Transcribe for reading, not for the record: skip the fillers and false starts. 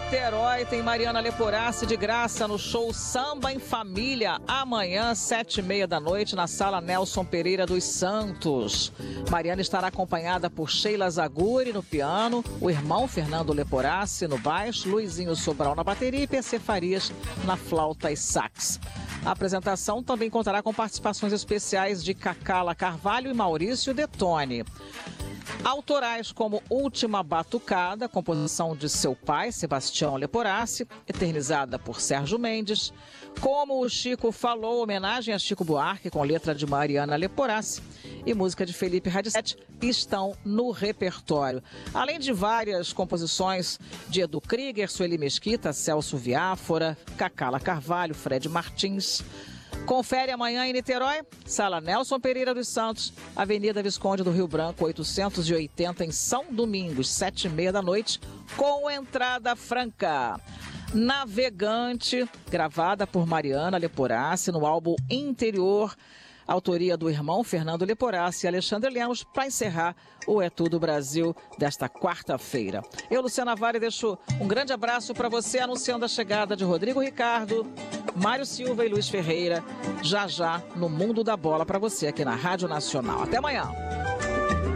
Niterói tem Mariana Leporassi de graça no show Samba em Família, amanhã, 7h30 da noite, na Sala Nelson Pereira dos Santos. Mariana estará acompanhada por Sheila Zaguri no piano, o irmão Fernando Leporassi no baixo, Luizinho Sobral na bateria e PC Farias na flauta e sax. A apresentação também contará com participações especiais de Cacala Carvalho e Maurício Detone. Autorais como Última Batucada, composição de seu pai, Sebastião Leporassi, eternizada por Sérgio Mendes. Como o Chico Falou, homenagem a Chico Buarque, com letra de Mariana Leporassi e música de Felipe Radisete, estão no repertório. Além de várias composições de Edu Krieger, Sueli Mesquita, Celso Viáfora, Cacala Carvalho, Fred Martins. Confere amanhã em Niterói, Sala Nelson Pereira dos Santos, Avenida Visconde do Rio Branco, 880, em São Domingos, 7h30 da noite, com entrada franca. Navegante, gravada por Mariana Leporassi no álbum Interior, autoria do irmão Fernando Leporassi e Alexandre Lemos, para encerrar o É Tudo Brasil desta quarta-feira. Eu, Luciana Vale, deixo um grande abraço para você, anunciando a chegada de Rodrigo Ricardo, Mário Silva e Luiz Ferreira, já no Mundo da Bola, para você aqui na Rádio Nacional. Até amanhã.